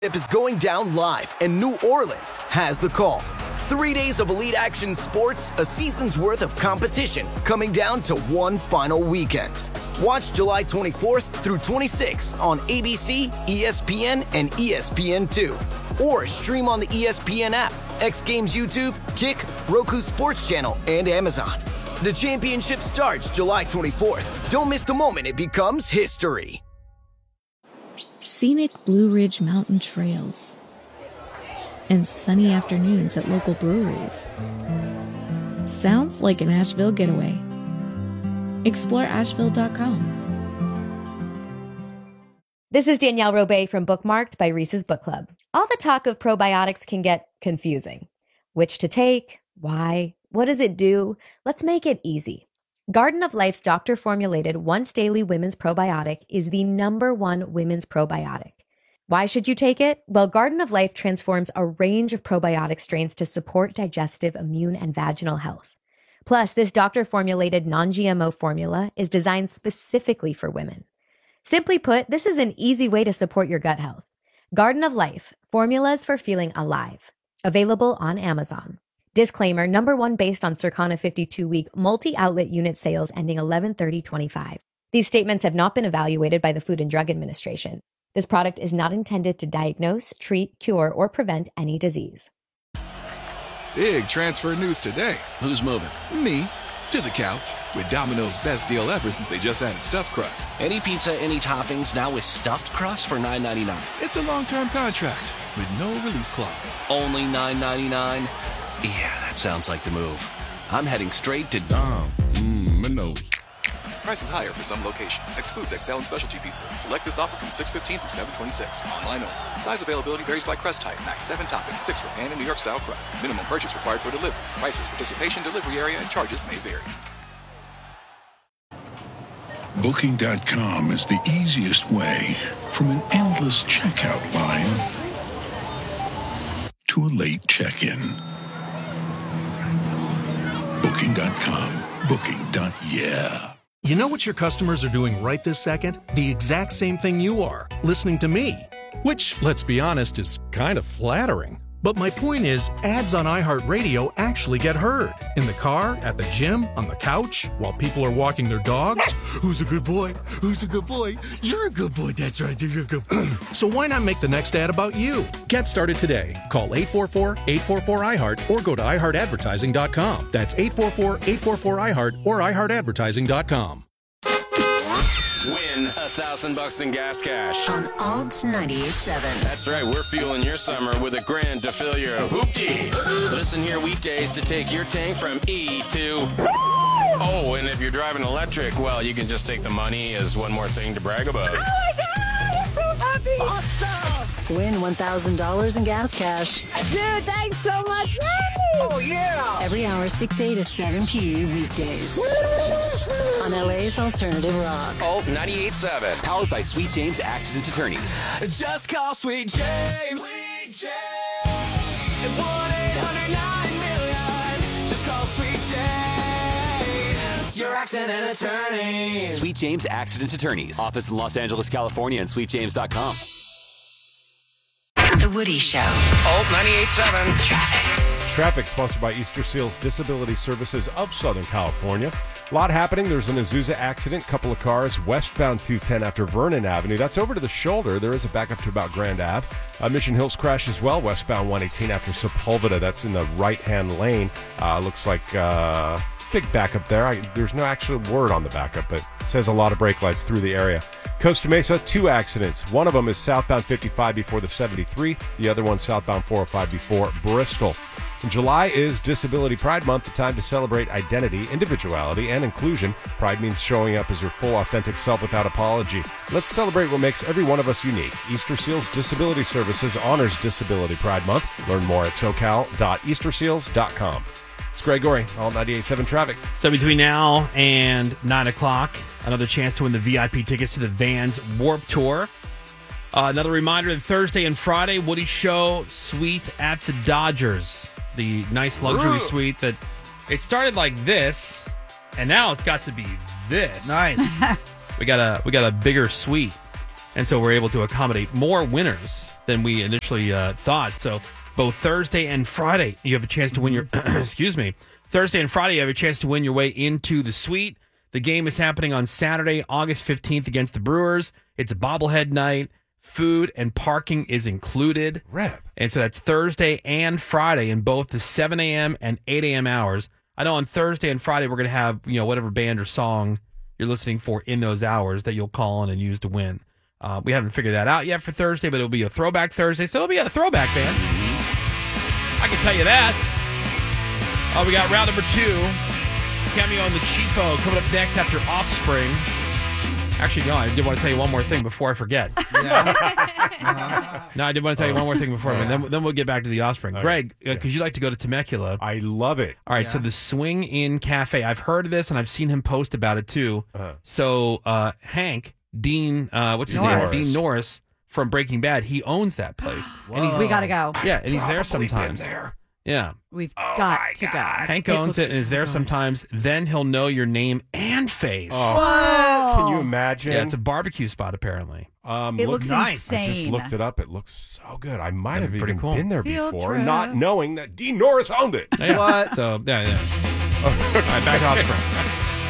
Is going down live, and New Orleans has the call. 3 days of elite action sports, a season's worth of competition, coming down to one final weekend. Watch July 24th through 26th on ABC, ESPN, and ESPN2. Or stream on the ESPN app, X Games YouTube, Kick, Roku Sports Channel, and Amazon. The championship starts July 24th. Don't miss the moment it becomes history. Scenic Blue Ridge Mountain trails, and sunny afternoons at local breweries. Sounds like an Asheville getaway. Explore Asheville.com. This is Danielle Robay from Bookmarked by Reese's Book Club. All the talk of probiotics can get confusing. Which to take? Why? What does it do? Let's make it easy. Garden of Life's doctor-formulated once-daily women's probiotic is the #1 women's probiotic. Why should you take it? Well, Garden of Life transforms a range of probiotic strains to support digestive, immune, and vaginal health. Plus, this doctor-formulated non-GMO formula is designed specifically for women. Simply put, this is an easy way to support your gut health. Garden of Life, formulas for feeling alive. Available on Amazon. Disclaimer, #1 based on Circana 52-week multi-outlet unit sales ending 11/30/25. These statements have not been evaluated by the Food and Drug Administration. This product is not intended to diagnose, treat, cure, or prevent any disease. Big transfer news today. Who's moving? Me. To the couch. With Domino's best deal ever since they just added stuffed crust. Any pizza, any toppings, now with stuffed crust for $9.99. It's a long-term contract with no release clause. Only $9.99? Yeah, that sounds like the move. I'm heading straight to Domino's. Prices higher for some locations. Excludes XL and specialty pizzas. Select this offer from 6/15 through 7/26. Online only. Size availability varies by crust type. Max 7 toppings, 6 for pan and New York style crust. Minimum purchase required for delivery. Prices, participation, delivery area, and charges may vary. Booking.com is the easiest way from an endless checkout line to a late check-in. Booking.com. Booking.yeah. You know what your customers are doing right this second? The exact same thing you are, listening to me. Which, let's be honest, is kind of flattering. But my point is, ads on iHeartRadio actually get heard. In the car, at the gym, on the couch, while people are walking their dogs. Who's a good boy? Who's a good boy? You're a good boy, that's right, you're a good boy. So why not make the next ad about you? Get started today. Call 844-844-iHeart or go to iHeartAdvertising.com. That's 844-844-iHeart or iHeartAdvertising.com. Win $1,000 in gas cash on Alt 98.7. That's right, we're fueling your summer with a grand to fill your hoopty. Listen here weekdays to take your tank from E to O. And if you're driving electric, well, you can just take the money as one more thing to brag about. Oh my God, I'm so happy! Awesome! Win $1,000 in gas cash. Dude, thanks so much. Oh yeah! Every hour, 6A to 7P weekdays. On LA's Alternative Rock. Alt 98.7. Powered by Sweet James Accident Attorneys. Just call Sweet James. Sweet James. At 1-800-9-million. Just call Sweet James. Your accident attorney. Sweet James Accident Attorneys. Office in Los Angeles, California, and sweetjames.com. The Woody Show. Alt 98.7. Traffic sponsored by Easter Seals Disability Services of Southern California. A lot happening. There's an Azusa accident, couple of cars, westbound 210 after Vernon Avenue. That's over to the shoulder. There is a backup to about Grand Ave. Mission Hills crash as well, westbound 118 after Sepulveda. That's in the right-hand lane. Looks like big backup there. There's no actual word on the backup, but it says a lot of brake lights through the area. Costa Mesa, 2 accidents. One of them is southbound 55 before the 73. The other one southbound 405 before Bristol. July is Disability Pride Month, the time to celebrate identity, individuality, and inclusion. Pride means showing up as your full, authentic self without apology. Let's celebrate what makes every one of us unique. Easter Seals Disability Services honors Disability Pride Month. Learn more at socal.easterseals.com. It's Greg Gorey, Alt 98.7 Traffic. So between now and 9 o'clock, another chance to win the VIP tickets to the Vans Warped Tour. Another reminder that Thursday and Friday, Woody Show Suite at the Dodgers. The nice luxury suite that it started like this, and now it's got to be this. Nice. We got a bigger suite, and so we're able to accommodate more winners than we initially thought. So both Thursday and Friday, you have a chance to win your, excuse me, Thursday and Friday, you have a chance to win your way into the suite. The game is happening on Saturday, August 15th against the Brewers. It's a bobblehead night. Food and parking is included. Rep. And so that's Thursday and Friday in both the 7 a.m. and 8 a.m. hours. I know on Thursday and Friday we're going to have, whatever band or song you're listening for in those hours that you'll call in and use to win. We haven't figured that out yet for Thursday, but it'll be a throwback Thursday, so it'll be a throwback band. I can tell you that. We got round number 2. Cameo and the Cheapo coming up next after Offspring. Actually, no, I did want to tell you one more thing before I forget. No, I did want to tell you one more thing before, then we'll get back to the Offspring. Okay. Greg, because you like to go to Temecula. I love it. All right, so the Swing Inn Cafe. I've heard of this, and I've seen him post about it, too. So Hank, Dean, what's his name? Dean Norris from Breaking Bad, he owns that place. And we got to go. Yeah, and he's there sometimes. Yeah. We've got to go. Hank owns it and is there sometimes. Then he'll know your name and face. Oh. Can you imagine? Yeah, it's a barbecue spot, apparently. It looks nice. I just looked it up. It looks so good. I might have even cool. been there before, not knowing that Dean Norris owned it. Yeah. What? So, yeah. All right, back to Offspring.